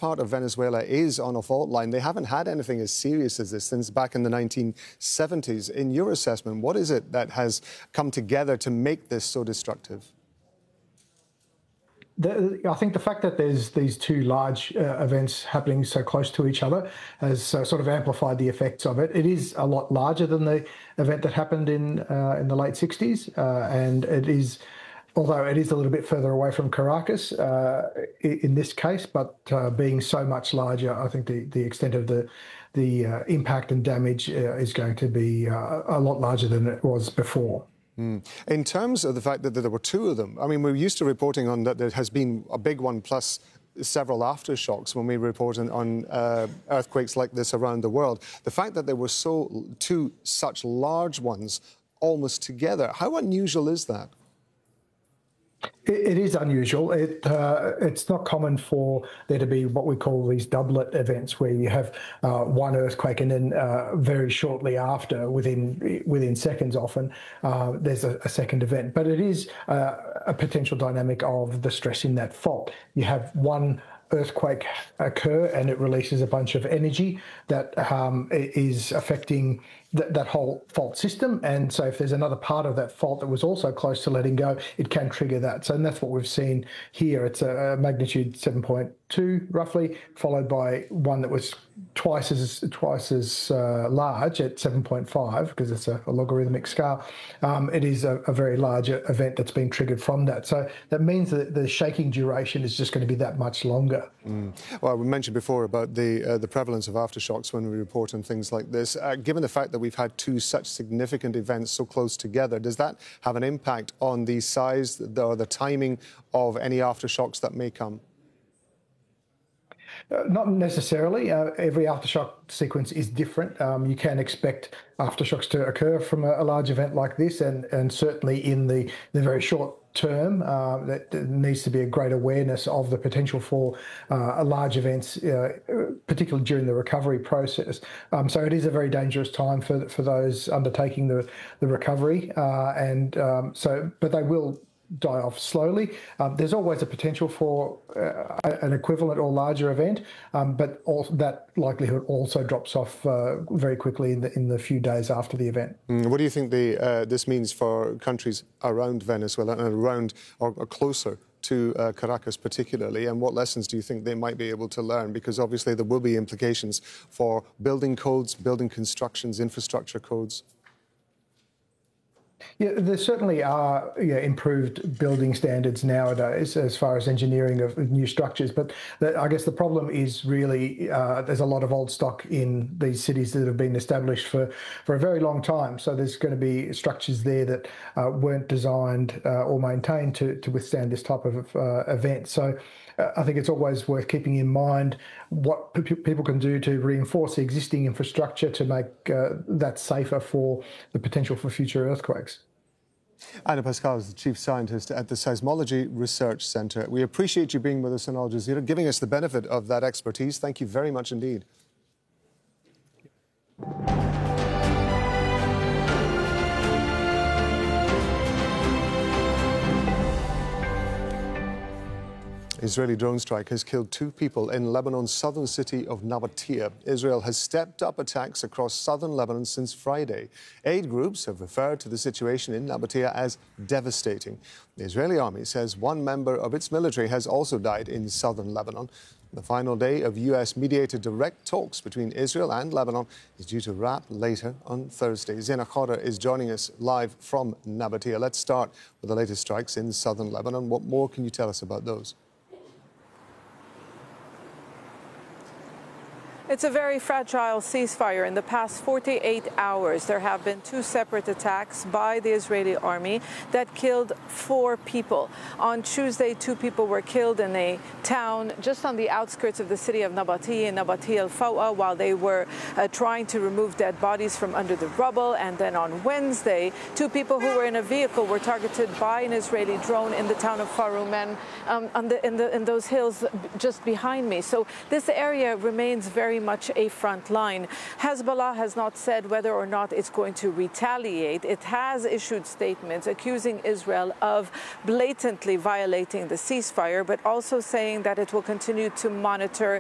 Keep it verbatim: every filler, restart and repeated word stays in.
part of Venezuela is on a fault line. They haven't had anything as serious as this since back in the nineteen seventies. In your assessment, what is it that has come together to make this so destructive? The, I think the fact that there's these two large uh, events happening so close to each other has uh, sort of amplified the effects of it. It is a lot larger than the event that happened in uh, in the late sixties, uh, and it is, although it is a little bit further away from Caracas uh, in this case, but uh, being so much larger, I think the, the extent of the the uh, impact and damage uh, is going to be uh, a lot larger than it was before. Mm. In terms of the fact that there were two of them, I mean, we're used to reporting on that there has been a big one plus several aftershocks when we report on, on uh, earthquakes like this around the world. The fact that there were so two such large ones almost together, how unusual is that? It is unusual. It uh, it's not common for there to be what we call these doublet events, where you have uh, one earthquake and then uh, very shortly after, within within seconds, often uh, there's a, a second event. But it is uh, a potential dynamic of the stress in that fault. You have one earthquake occur and it releases a bunch of energy that um, is affecting th that whole fault system. And so if there's another part of that fault that was also close to letting go, it can trigger that. So and that's what we've seen here. It's a, a magnitude seven point two roughly, followed by one that was twice as twice as uh, large at seven point five, because it's a, a logarithmic scale. Um, it is a, a very large event that's been triggered from that. So that means that the shaking duration is just going to be that much longer. Mm. Well, we mentioned before about the uh, the prevalence of aftershocks when we report on things like this. Uh, given the fact that we've had two such significant events so close together, does that have an impact on the size or the timing of any aftershocks that may come? Uh, not necessarily. Uh, every aftershock sequence is different. Um, you can expect aftershocks to occur from a, a large event like this, and, and certainly in the, the very short term, uh, that there needs to be a great awareness of the potential for uh, a large events, uh, particularly during the recovery process. Um, so it is a very dangerous time for for those undertaking the the recovery, uh, and um, so but they will die off slowly. Um, there's always a potential for uh, an equivalent or larger event, um, but all, that likelihood also drops off uh, very quickly in the in the few days after the event. Mm, what do you think the uh, this means for countries around Venezuela and around or, or closer to uh, Caracas particularly, and what lessons do you think they might be able to learn? Because obviously there will be implications for building codes, building constructions, infrastructure codes. Yeah, there certainly are yeah, improved building standards nowadays as far as engineering of new structures. But the, I guess the problem is really uh, there's a lot of old stock in these cities that have been established for, for a very long time. So there's going to be structures there that uh, weren't designed uh, or maintained to, to withstand this type of uh, event. So uh, I think it's always worth keeping in mind what p people can do to reinforce the existing infrastructure to make uh, that safer for the potential for future earthquakes. Ana Pascal is the Chief Scientist at the Seismology Research Centre. We appreciate you being with us on Al Jazeera, giving us the benefit of that expertise. Thank you very much indeed. Israeli drone strike has killed two people in Lebanon's southern city of Nabatea. Israel has stepped up attacks across southern Lebanon since Friday. Aid groups have referred to the situation in Nabatea as devastating. The Israeli army says one member of its military has also died in southern Lebanon. The final day of U S-mediated direct talks between Israel and Lebanon is due to wrap later on Thursday. Zena Khadr is joining us live from Nabatea. Let's start with the latest strikes in southern Lebanon. What more can you tell us about those? It's a very fragile ceasefire. In the past forty-eight hours, there have been two separate attacks by the Israeli army that killed four people. On Tuesday, two people were killed in a town just on the outskirts of the city of Nabatea, in Nabatea al-Fawa, while they were uh, trying to remove dead bodies from under the rubble. And then on Wednesday, two people who were in a vehicle were targeted by an Israeli drone in the town of Faruman, um, on the, in, the, in those hills just behind me. So this area remains very much a front line. Hezbollah has not said whether or not it's going to retaliate. It has issued statements accusing Israel of blatantly violating the ceasefire, but also saying that it will continue to monitor